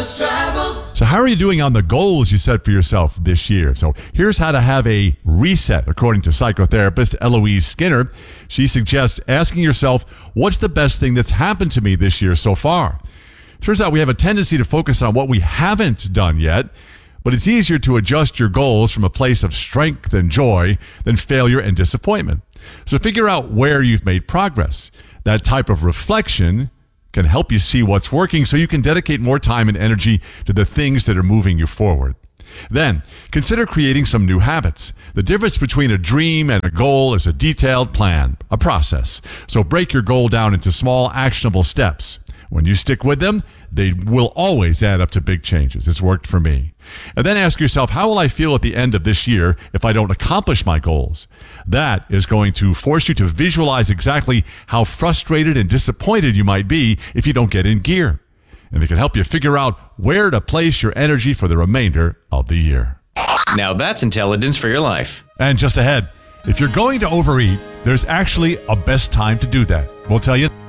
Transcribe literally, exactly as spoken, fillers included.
Just travel. So how are you doing on the goals you set for yourself this year? So here's how to have a reset, according to psychotherapist Eloise Skinner. She suggests asking yourself, what's the best thing that's happened to me this year so far? Turns out we have a tendency to focus on what we haven't done yet, but it's easier to adjust your goals from a place of strength and joy than failure and disappointment. So figure out where you've made progress. That type of reflection can help you see what's working so you can dedicate more time and energy to the things that are moving you forward. Then, consider creating some new habits. The difference between a dream and a goal is a detailed plan, a process. So break your goal down into small, actionable steps. When you stick with them, they will always add up to big changes. It's worked for me. And then ask yourself, how will I feel at the end of this year if I don't accomplish my goals? That is going to force you to visualize exactly how frustrated and disappointed you might be if you don't get in gear. And it can help you figure out where to place your energy for the remainder of the year. Now that's intelligence for your life. And just ahead, if you're going to overeat, there's actually a best time to do that. We'll tell you